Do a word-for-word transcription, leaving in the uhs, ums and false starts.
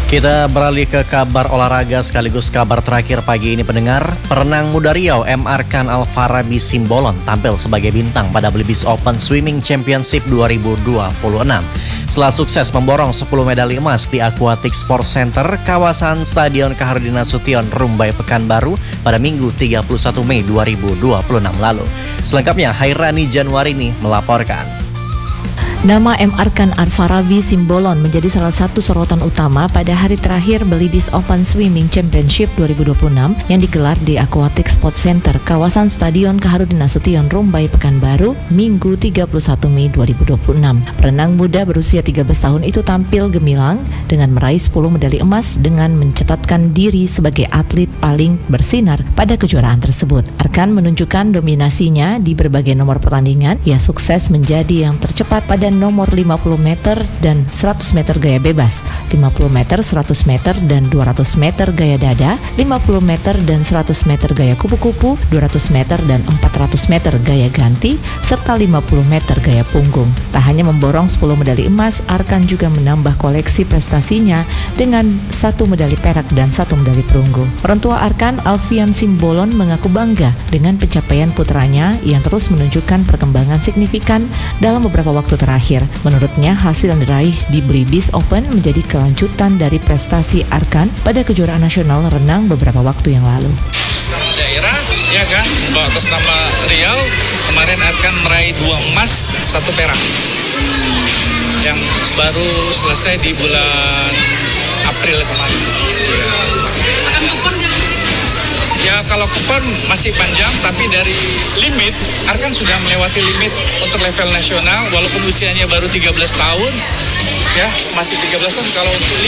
Kita beralih ke kabar olahraga sekaligus kabar terakhir pagi ini pendengar. Perenang muda Riau M. Arkan Alfarabi Simbolon tampil sebagai bintang pada Blibis Open Swimming Championship dua ribu dua puluh enam. Setelah sukses memborong sepuluh medali emas di Aquatic Sports Center kawasan Stadion Kaharudin Nasution, Rumbai, Pekanbaru pada Minggu tiga puluh satu Mei dua ribu dua puluh enam lalu. Selengkapnya Hairani Januarini melaporkan. Nama M. Arkan Alfarabi Simbolon menjadi salah satu sorotan utama pada hari terakhir Blibis Open Swimming Championship dua ribu dua puluh enam yang digelar di Aquatic Sports Center kawasan Stadion Kaharudin Nasution, Rumbai, Pekanbaru, Minggu tiga puluh satu Mei dua ribu dua puluh enam. Renang muda berusia tiga belas tahun itu tampil gemilang dengan meraih sepuluh medali emas dengan mencatatkan diri sebagai atlet paling bersinar pada kejuaraan tersebut. Arkan menunjukkan dominasinya di berbagai nomor pertandingan. Ia sukses menjadi yang tercepat pada nomor lima puluh meter dan seratus meter gaya bebas, lima puluh meter, seratus meter dan dua ratus meter gaya dada, lima puluh meter dan seratus meter gaya kupu-kupu, dua ratus meter dan empat ratus meter gaya ganti, serta lima puluh meter gaya punggung. Tak hanya memborong sepuluh medali emas, Arkan juga menambah koleksi prestasinya dengan satu medali perak dan satu medali perunggu. Orang tua Arkan, Alfian Simbolon, mengaku bangga dengan pencapaian putranya yang terus menunjukkan perkembangan signifikan dalam beberapa waktu terakhir. Menurutnya, hasil yang diraih di Blibis Open menjadi kelanjutan dari prestasi Arkan pada kejuaraan nasional renang beberapa waktu yang lalu. Nama daerah, ya kan, atas nama Riau, kemarin Arkan meraih dua emas, satu perak. Yang baru selesai di bulan April kemarin. Akan kupon Ya kalau kupon masih panjang, tapi dari limit, Arkan sudah melewati limit untuk level nasional, walaupun usianya baru tiga belas tahun, ya masih tiga belas tahun. Kalau untuk